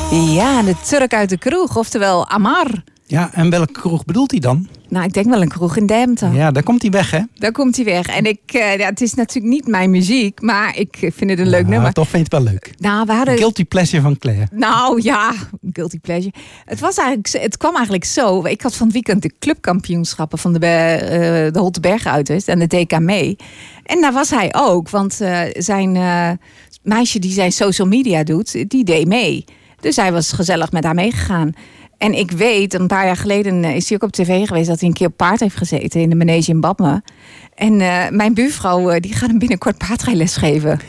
Ja, de Turk uit de kroeg, oftewel Amar. Ja, en welke kroeg bedoelt hij dan? Nou, ik denk wel een kroeg in Deventer. Ja, daar komt hij weg, hè? Daar komt hij weg. En het is natuurlijk niet mijn muziek, maar ik vind het een leuk nummer. Toch vind je het wel leuk. Nou, we hadden... Guilty pleasure van Claire. Nou ja, guilty pleasure. Het kwam eigenlijk zo. Ik had van het weekend de clubkampioenschappen van de Holtebergen uit en de DK mee. En daar was hij ook, want zijn meisje die zijn social media doet, die deed mee. Dus hij was gezellig met haar meegegaan. En ik weet, een paar jaar geleden is hij ook op tv geweest dat hij een keer op paard heeft gezeten in de manege in Badme. En mijn buurvrouw die gaat hem binnenkort paardrijles geven.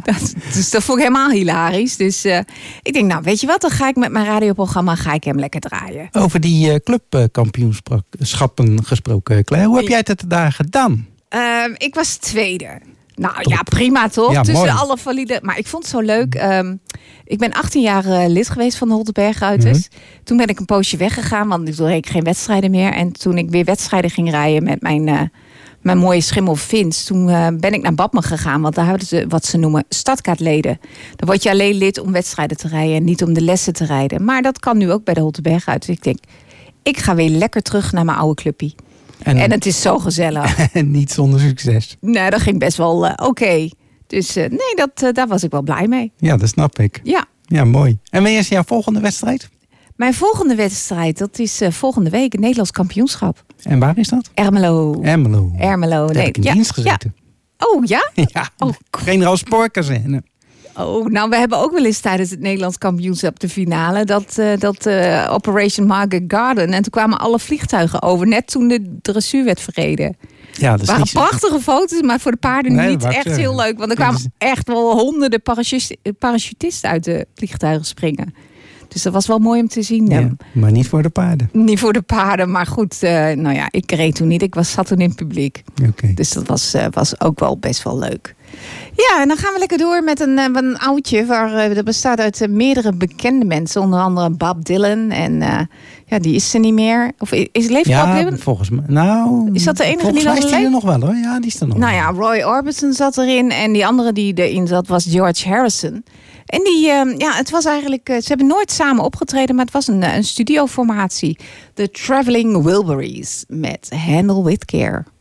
Dus dat vond ik helemaal hilarisch. Dus ik denk, nou weet je wat, dan ga ik met mijn radioprogramma hem lekker draaien. Over die clubkampioenschappen gesproken, Claire. Hoe heb jij het daar gedaan? Ik was tweede. Nou ja, prima toch? Ja, tussen mooi. alle valide. Maar ik vond het zo leuk. Ik ben 18 jaar lid geweest van de Holtebergen. Toen ben ik een poosje weggegaan, want toen reed ik geen wedstrijden meer. En toen ik weer wedstrijden ging rijden met mijn mooie schimmel Vince, toen ben ik naar Badme gegaan. Want daar hadden ze wat ze noemen stadkaartleden. Dan word je alleen lid om wedstrijden te rijden en niet om de lessen te rijden. Maar dat kan nu ook bij de Holtebergen. Dus ik denk, ik ga weer lekker terug naar mijn oude clubpie. En het is zo gezellig. En niet zonder succes. Nee, dat ging best wel oké. Dus daar was ik wel blij mee. Ja, dat snap ik. Ja. Ja, mooi. En wanneer is jouw volgende wedstrijd? Mijn volgende wedstrijd, dat is volgende week het Nederlands kampioenschap. En waar is dat? Ermelo. Daar heb ik in dienst gezeten. Ja. Oh, ja? Ja, generaal Spoorkazerne. Oh, nou, we hebben ook wel eens tijdens het Nederlands kampioenschap de finale. Dat Operation Market Garden. En toen kwamen alle vliegtuigen over. Net toen de dressuur werd verreden. Ja, dat is waren prachtige foto's, maar voor de paarden niet echt heel leuk. Want er kwamen echt wel honderden parachutisten uit de vliegtuigen springen. Dus dat was wel mooi om te zien. Ja, maar niet voor de paarden. Niet voor de paarden, maar goed. Ik reed toen niet. Zat toen in het publiek. Okay. Dus dat was ook wel best wel leuk. Ja, en dan gaan we lekker door met een oudje. Dat bestaat uit meerdere bekende mensen. Onder andere Bob Dylan. En die is er niet meer. Of leeft Bob Dylan? Volgens mij. Nou, is dat de enige volgens die mij nog is die er nog wel hoor. Ja, die is er nog. Nou ja, Roy Orbison zat erin. En die andere die erin zat was George Harrison. En het was eigenlijk... ze hebben nooit samen opgetreden, maar het was een studioformatie. The Traveling Wilburys met Handle With Care.